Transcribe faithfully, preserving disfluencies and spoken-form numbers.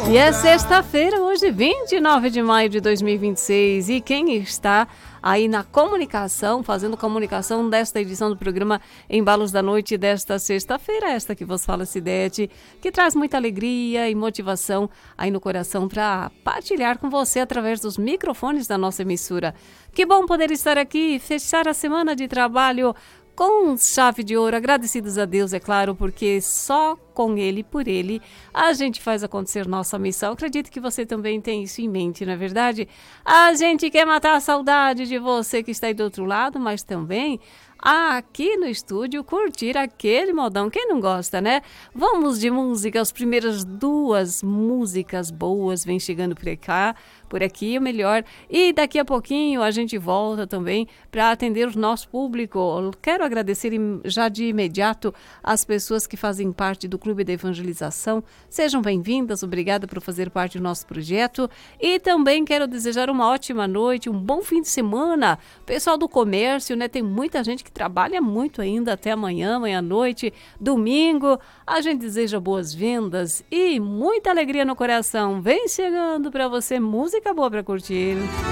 E é sexta-feira, hoje, vinte e nove de maio de dois mil e vinte e seis. E quem está aí na comunicação, fazendo comunicação desta edição do programa Embalos da Noite desta sexta-feira, esta que vos fala, Cidete, que traz muita alegria e motivação aí no coração para partilhar com você através dos microfones da nossa emissora. Que bom poder estar aqui e fechar a semana de trabalho com chave de ouro, agradecidos a Deus, é claro, porque só com Ele, por Ele, a gente faz acontecer nossa missão. Acredito que você também tem isso em mente, não é verdade? A gente quer matar a saudade de você que está aí do outro lado, mas também aqui no estúdio curtir aquele modão. Quem não gosta, né? Vamos de música, as primeiras duas músicas boas vêm chegando por cá, por aqui, o melhor. E daqui a pouquinho a gente volta também para atender o nosso público. Quero agradecer já de imediato as pessoas que fazem parte do Clube de Evangelização. Sejam bem-vindas, obrigada por fazer parte do nosso projeto. E também quero desejar uma ótima noite, um bom fim de semana. Pessoal do comércio, né? Tem muita gente que trabalha muito ainda até amanhã, amanhã-noite, domingo. A gente deseja boas vendas e muita alegria no coração. Vem chegando para você música boa para curtir.